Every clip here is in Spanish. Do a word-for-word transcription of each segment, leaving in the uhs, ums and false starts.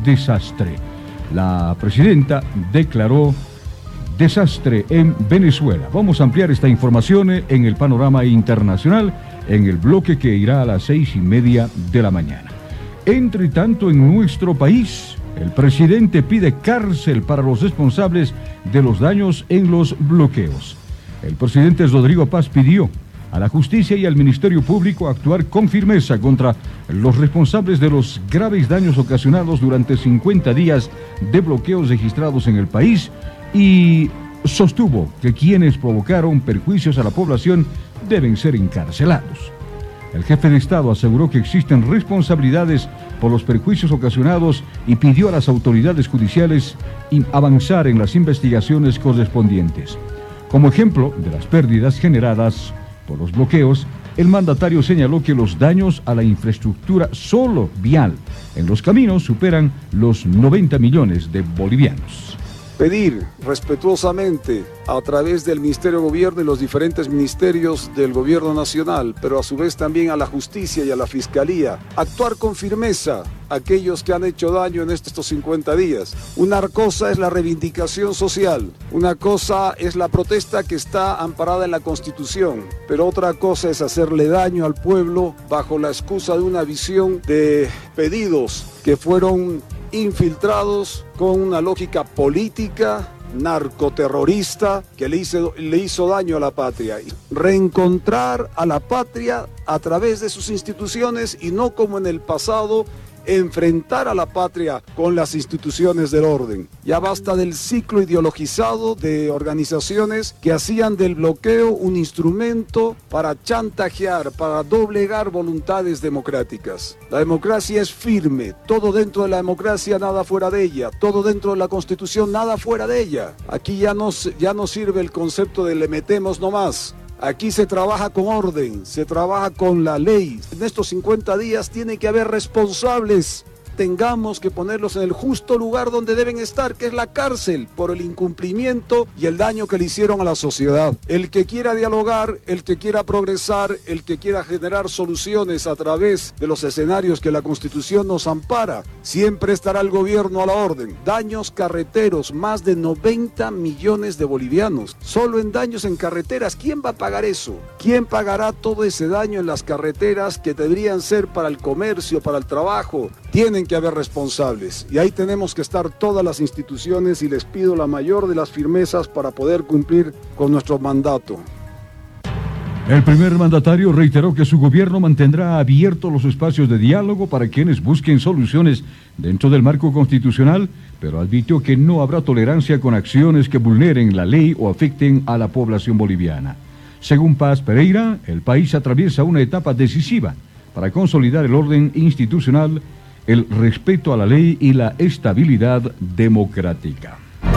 desastre. La presidenta declaró desastre en Venezuela. Vamos a ampliar esta información en el panorama internacional en el bloque que irá a las seis y media de la mañana. Entre tanto, en nuestro país, el presidente pide cárcel para los responsables de los daños en los bloqueos. El presidente Rodrigo Paz pidió a la justicia y al Ministerio Público actuar con firmeza contra los responsables de los graves daños ocasionados durante cincuenta días de bloqueos registrados en el país y sostuvo que quienes provocaron perjuicios a la población deben ser encarcelados. El jefe de Estado aseguró que existen responsabilidades por los perjuicios ocasionados y pidió a las autoridades judiciales avanzar en las investigaciones correspondientes. Como ejemplo de las pérdidas generadas por los bloqueos, el mandatario señaló que los daños a la infraestructura solo vial en los caminos superan los noventa millones de bolivianos. Pedir respetuosamente a través del Ministerio de Gobierno y los diferentes ministerios del Gobierno Nacional, pero a su vez también a la justicia y a la Fiscalía, actuar con firmeza a aquellos que han hecho daño en estos cincuenta días. Una cosa es la reivindicación social, una cosa es la protesta que está amparada en la Constitución, pero otra cosa es hacerle daño al pueblo bajo la excusa de una visión de pedidos que fueron infiltrados con una lógica política, narcoterrorista, que le hizo, le hizo daño a la patria. Reencontrar a la patria a través de sus instituciones y no como en el pasado, enfrentar a la patria con las instituciones del orden. Ya basta del ciclo ideologizado de organizaciones que hacían del bloqueo un instrumento para chantajear, para doblegar voluntades democráticas. La democracia es firme, todo dentro de la democracia, nada fuera de ella, todo dentro de la Constitución, nada fuera de ella. Aquí ya no, ya no sirve el concepto de le metemos nomás. Aquí se trabaja con orden, se trabaja con la ley. En estos cincuenta días tiene que haber responsables. Tengamos que ponerlos en el justo lugar donde deben estar, que es la cárcel, por el incumplimiento y el daño que le hicieron a la sociedad. El que quiera dialogar, el que quiera progresar, el que quiera generar soluciones a través de los escenarios que la Constitución nos ampara, siempre estará el gobierno a la orden. Daños carreteros, más de noventa millones de bolivianos. Solo en daños en carreteras, ¿quién va a pagar eso? ¿Quién pagará todo ese daño en las carreteras que deberían ser para el comercio, para el trabajo? Tienen que haber responsables y ahí tenemos que estar todas las instituciones y les pido la mayor de las firmezas para poder cumplir con nuestro mandato. El primer mandatario reiteró que su gobierno mantendrá abiertos los espacios de diálogo para quienes busquen soluciones dentro del marco constitucional, pero advirtió que no habrá tolerancia con acciones que vulneren la ley o afecten a la población boliviana. Según Paz Pereira, el país atraviesa una etapa decisiva para consolidar el orden institucional, el respeto a la ley y la estabilidad democrática.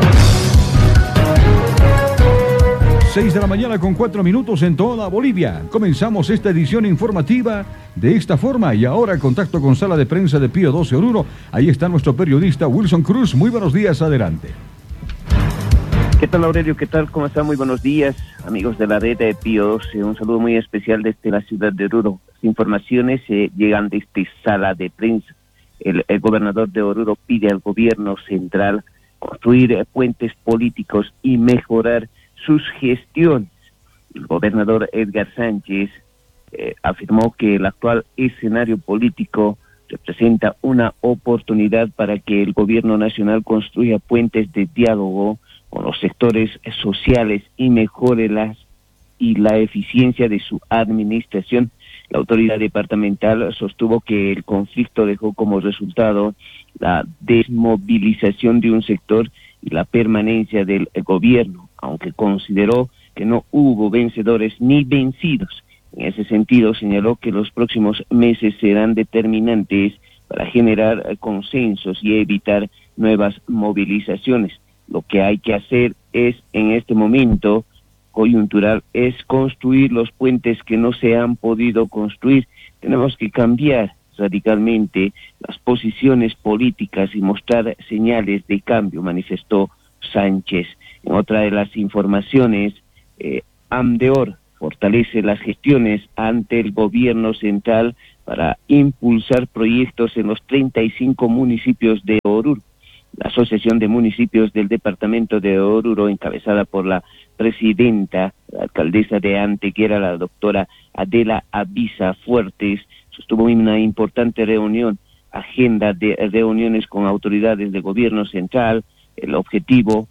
Seis de la mañana con cuatro minutos en toda Bolivia. Comenzamos esta edición informativa de esta forma y ahora contacto con Sala de Prensa de Pío doce Oruro. Ahí está nuestro periodista Wilson Cruz. Muy buenos días, adelante. ¿Qué tal, Aurelio? ¿Qué tal? ¿Cómo están? Muy buenos días, amigos de la red de Pío doce. Un saludo muy especial desde la ciudad de Oruro. Las informaciones eh, llegan desde Sala de Prensa. El, el gobernador de Oruro pide al gobierno central construir eh, puentes políticos y mejorar sus gestiones. El gobernador Edgar Sánchez eh, afirmó que el actual escenario político representa una oportunidad para que el gobierno nacional construya puentes de diálogo con los sectores sociales y mejore las y la eficiencia de su administración. La autoridad departamental sostuvo que el conflicto dejó como resultado la desmovilización de un sector y la permanencia del gobierno, aunque consideró que no hubo vencedores ni vencidos. En ese sentido, señaló que los próximos meses serán determinantes para generar consensos y evitar nuevas movilizaciones. Lo que hay que hacer es, en este momento coyuntural, es construir los puentes que no se han podido construir. Tenemos que cambiar radicalmente las posiciones políticas y mostrar señales de cambio, manifestó Sánchez. En otra de las informaciones, eh, AMDEOR fortalece las gestiones ante el gobierno central para impulsar proyectos en los treinta y cinco municipios de Oruro. La Asociación de Municipios del Departamento de Oruro, encabezada por la presidenta, la alcaldesa de Antequera, la doctora Adela Avisa Fuertes, sostuvo una importante reunión, agenda de reuniones con autoridades del gobierno central. El objetivo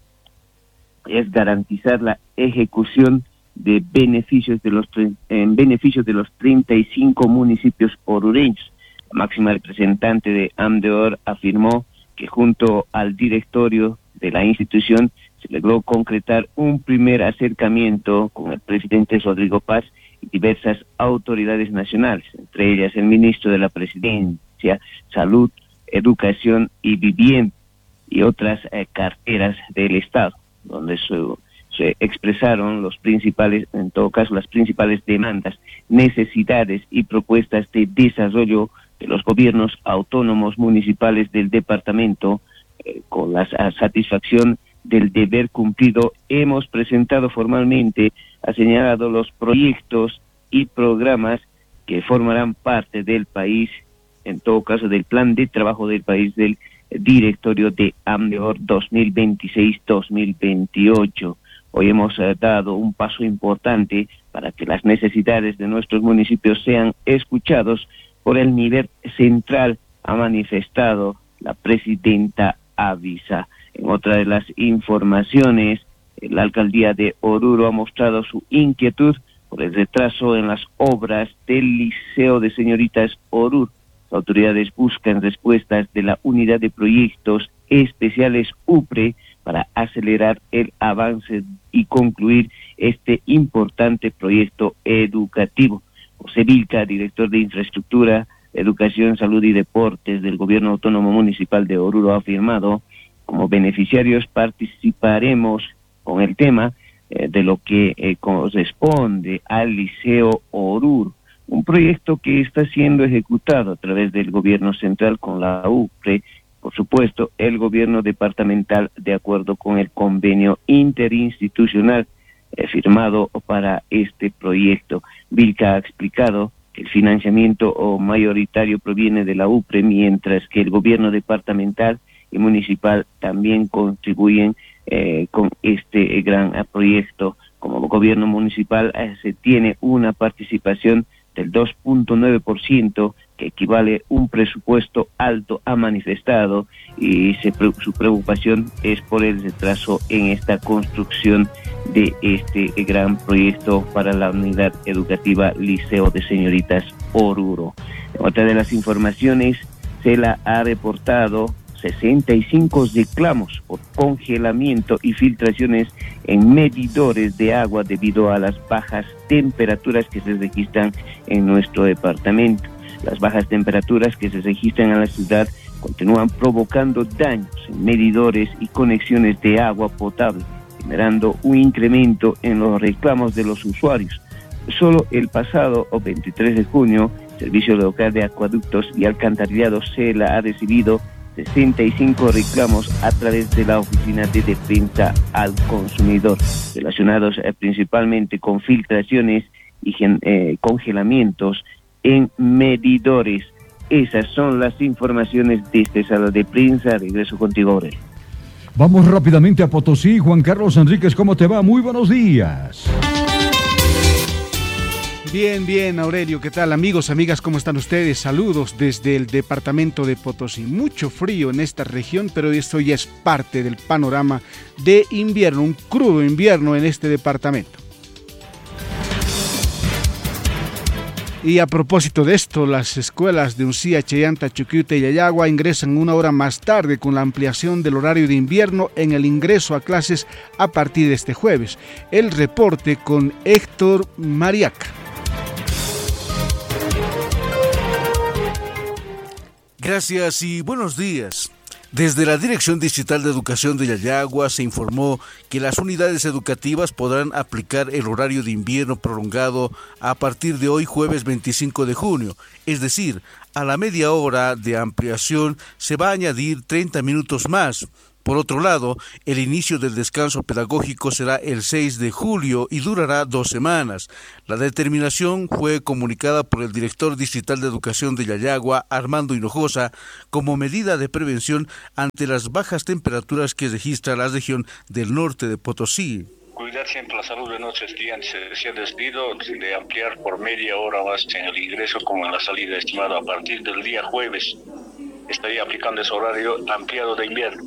es garantizar la ejecución de beneficios de los en beneficio de los treinta y cinco municipios orureños. La máxima representante de AMDEOR afirmó que junto al directorio de la institución se logró concretar un primer acercamiento con el presidente Rodrigo Paz y diversas autoridades nacionales, entre ellas el ministro de la Presidencia, Salud, Educación y Vivienda, y otras eh, carteras del Estado, donde se, se expresaron los principales, en todo caso, las principales demandas, necesidades y propuestas de desarrollo de los gobiernos autónomos municipales del departamento. Eh, con la satisfacción del deber cumplido, hemos presentado formalmente, ha señalado, los proyectos y programas que formarán parte del país, en todo caso del plan de trabajo del país del directorio de AMDEOR dos mil veintiséis dos mil veintiocho. Hoy hemos eh, dado un paso importante para que las necesidades de nuestros municipios sean escuchados por el nivel central, ha manifestado la presidenta Avisa. En otra de las informaciones, la alcaldía de Oruro ha mostrado su inquietud por el retraso en las obras del Liceo de Señoritas Oruro. Las autoridades buscan respuestas de la Unidad de Proyectos Especiales UPRE para acelerar el avance y concluir este importante proyecto educativo. José Vilca, director de Infraestructura, Educación, Salud y Deportes del Gobierno Autónomo Municipal de Oruro, ha afirmado: como beneficiarios participaremos con el tema eh, de lo que eh, corresponde al Liceo Oruro, un proyecto que está siendo ejecutado a través del gobierno central con la UPRE, por supuesto, el gobierno departamental, de acuerdo con el convenio interinstitucional eh, firmado para este proyecto. Vilca ha explicado que el financiamiento mayoritario proviene de la UPRE, mientras que el gobierno departamental y municipal también contribuyen eh, con este eh, gran eh, proyecto. Como gobierno municipal eh, se tiene una participación del dos punto nueve por ciento, que equivale a un presupuesto alto, ha manifestado, y se, su preocupación es por el retraso en esta construcción de este gran proyecto para la unidad educativa Liceo de Señoritas Oruro. Otra de las informaciones, CELA ha reportado sesenta y cinco reclamos por congelamiento y filtraciones en medidores de agua debido a las bajas temperaturas que se registran en nuestro departamento. Las bajas temperaturas que se registran en la ciudad continúan provocando daños en medidores y conexiones de agua potable, generando un incremento en los reclamos de los usuarios. Solo el pasado veintitrés de junio, el Servicio Local de Acueductos y Alcantarillado CELA ha recibido sesenta y cinco reclamos a través de la Oficina de Defensa al Consumidor, relacionados eh, principalmente con filtraciones y eh, congelamientos en medidores. Esas son las informaciones de esta sala de prensa. Regreso contigo, Aurelio. Vamos rápidamente a Potosí. Juan Carlos Enríquez, ¿cómo te va? Muy buenos días. Bien, bien, Aurelio, ¿qué tal? Amigos, amigas, ¿cómo están ustedes? Saludos desde el departamento de Potosí. Mucho frío en esta región, pero esto ya es parte del panorama de invierno, un crudo invierno en este departamento. Y a propósito de esto, las escuelas de Uncía, Chayanta, Chuquiute y Yayagua ingresan una hora más tarde con la ampliación del horario de invierno en el ingreso a clases a partir de este jueves. El reporte con Héctor Mariaca. Gracias y buenos días. Desde la Dirección Distrital de Educación de Yayagua se informó que las unidades educativas podrán aplicar el horario de invierno prolongado a partir de hoy, jueves veinticinco de junio. Es decir, a la media hora de ampliación se va a añadir treinta minutos más. Por otro lado, el inicio del descanso pedagógico será el seis de julio y durará dos semanas. La determinación fue comunicada por el director distrital de educación de Yayagua, Armando Hinojosa, como medida de prevención ante las bajas temperaturas que registra la región del norte de Potosí. Cuidar siempre la salud de nuestros estudiantes. Se ha decidido de ampliar por media hora más en el ingreso como en la salida, estimado. A partir del día jueves estaría aplicando ese horario ampliado de invierno.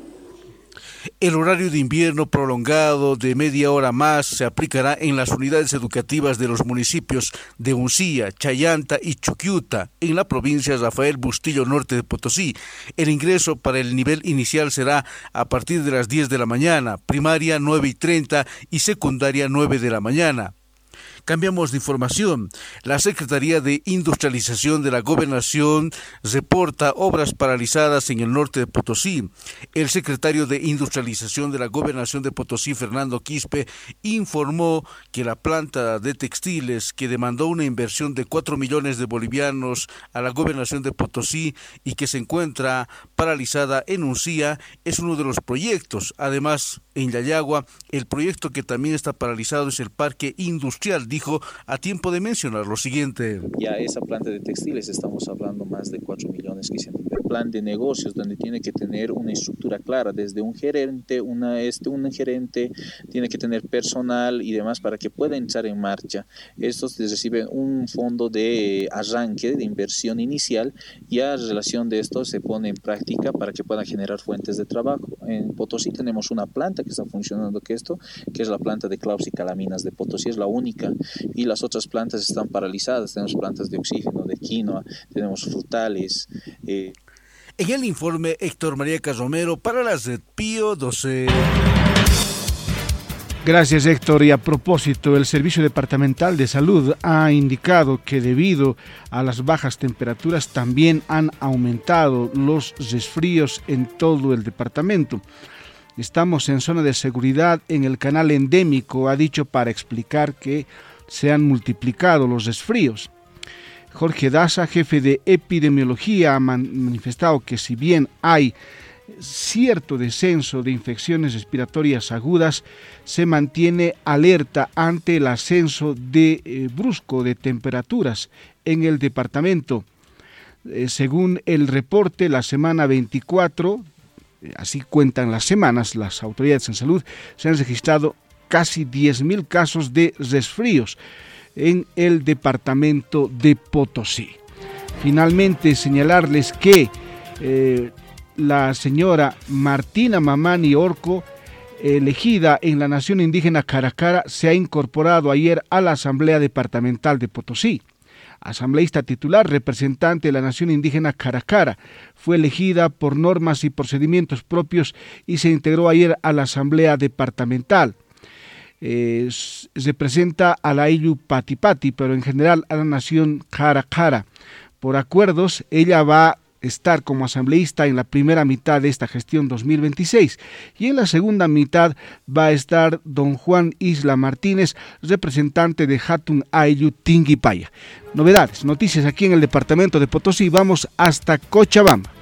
El horario de invierno prolongado de media hora más se aplicará en las unidades educativas de los municipios de Uncía, Chayanta y Chuquiuta, en la provincia Rafael Bustillo Norte de Potosí. El ingreso para el nivel inicial será a partir de las diez de la mañana, primaria nueve y treinta y secundaria nueve de la mañana. Cambiamos de información. La Secretaría de Industrialización de la Gobernación reporta obras paralizadas en el norte de Potosí. El secretario de Industrialización de la Gobernación de Potosí, Fernando Quispe, informó que la planta de textiles que demandó una inversión de cuatro millones de bolivianos a la Gobernación de Potosí y que se encuentra paralizada en Uncía es uno de los proyectos. Además, en Yayagua, el proyecto que también está paralizado es el Parque Industrial. Dijo a tiempo de mencionar lo siguiente. Ya esa planta de textiles estamos hablando más de cuatro millones quinientos. El plan de negocios donde tiene que tener una estructura clara, desde un gerente, una, este, un gerente tiene que tener personal y demás para que pueda entrar en marcha. Estos reciben un fondo de arranque, de inversión inicial, y a relación de esto se pone en práctica para que puedan generar fuentes de trabajo. En Potosí tenemos una planta que está funcionando que esto, que es la planta de clavos y calaminas de Potosí, es la única. Y las otras plantas están paralizadas. Tenemos plantas de oxígeno, de quinoa, tenemos frutales. Eh. En el informe, Héctor María Carromero para la Red Pío doce. Gracias, Héctor. Y a propósito, el Servicio Departamental de Salud ha indicado que debido a las bajas temperaturas también han aumentado los resfríos en todo el departamento. Estamos en zona de seguridad en el canal endémico, ha dicho, para explicar que se han multiplicado los resfríos. Jorge Daza, jefe de epidemiología, ha manifestado que si bien hay cierto descenso de infecciones respiratorias agudas, se mantiene alerta ante el ascenso de eh, brusco de temperaturas en el departamento. Eh, según el reporte, la semana veinticuatro, así cuentan las semanas, las autoridades en salud, se han registrado casi diez mil casos de resfríos en el departamento de Potosí. Finalmente, señalarles que eh, la señora Martina Mamani Orco, elegida en la nación indígena Caracara, se ha incorporado ayer a la Asamblea Departamental de Potosí. Asambleísta titular, representante de la nación indígena Caracara, fue elegida por normas y procedimientos propios y se integró ayer a la Asamblea Departamental. Eh, representa a la Ayllu Patipati, pero en general a la nación Caracara. Por acuerdos, ella va a estar como asambleísta en la primera mitad de esta gestión dos mil veintiséis y en la segunda mitad va a estar don Juan Isla Martínez, representante de Hatun Ayllu Tinguipaya. Novedades, noticias aquí en el departamento de Potosí. Vamos hasta Cochabamba.